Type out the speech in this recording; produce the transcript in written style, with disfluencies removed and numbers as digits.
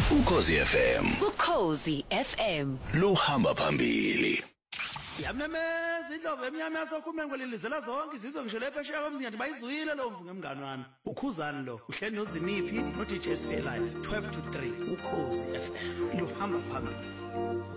Ukhozi FM. Ukhozi FM. Luhamba phambili. Yamemeza indlovu emnyama yasokhuma ngolilizela zonke izizwe ngisho lephesheya komzinyathi bayizwile lo mvu ngemngani wami. Ukhuzani lo, uhleli noZimiphi no DJ Spelline 12 to 3 Ukhozi FM. Luhamba phambili.